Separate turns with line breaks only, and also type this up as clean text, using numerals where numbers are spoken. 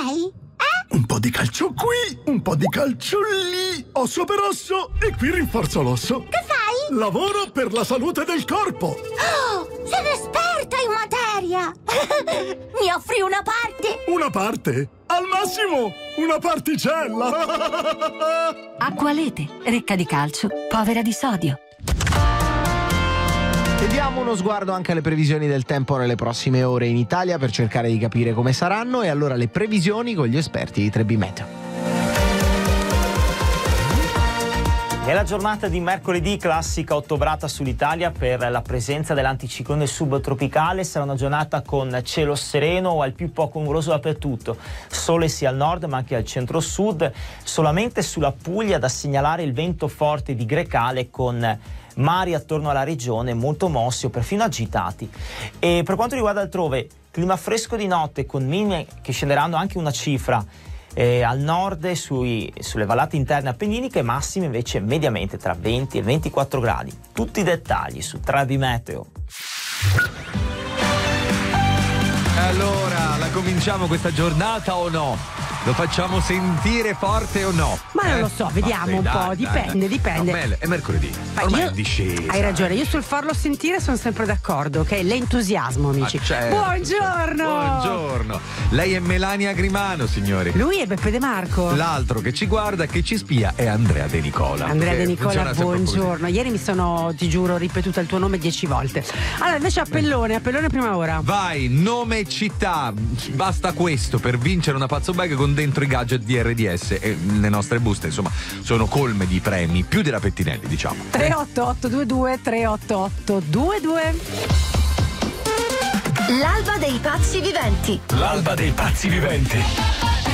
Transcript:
fai?
Un po' di calcio qui, un po' di calcio lì, osso per osso e qui rinforzo l'osso.
Che fai?
Lavoro per la salute del corpo.
Oh, sei esperta in materia! Mi offri una parte?
Una parte? Al massimo, una particella.
Acqualete, ricca di calcio, povera di sodio.
E diamo uno sguardo anche alle previsioni del tempo nelle prossime ore in Italia per cercare di capire come saranno. E allora le previsioni con gli esperti di 3B Meteo.
Nella giornata di mercoledì, classica ottobrata sull'Italia per la presenza dell'anticiclone subtropicale. Sarà una giornata con cielo sereno o al più poco nuvoloso dappertutto. Sole sia al nord ma anche al centro-sud. Solamente sulla Puglia da segnalare il vento forte di Grecale con mari attorno alla regione molto mossi o perfino agitati. E per quanto riguarda altrove, clima fresco di notte con minime che scenderanno anche una cifra al nord e sulle vallate interne appenniniche, massime invece mediamente tra 20 e 24 gradi. Tutti i dettagli su 3B Meteo.
Allora, la cominciamo questa giornata o no? Lo facciamo sentire forte o no?
Ma non lo so, vediamo un po', dipende.
No, è mercoledì, ormai è discesa.
Hai ragione, io sul farlo sentire sono sempre d'accordo, ok? L'entusiasmo, amici.
Certo,
Buongiorno!
Buongiorno! Lei è Melania Grimano, signori.
Lui è Beppe De Marco.
L'altro che ci guarda, che ci spia, è Andrea De Nicola.
Andrea De Nicola, buongiorno. Ieri mi sono, ti giuro, ripetuta il tuo nome 10 volte. Allora, invece Appellone prima ora.
Vai, nome e città. Basta questo per vincere una pazzo bag con dentro i gadget di RDS. E le nostre buste, insomma, sono colme di premi, più della Pettinelli, diciamo.
38822 38822.
L'alba dei pazzi viventi.
L'alba dei pazzi viventi.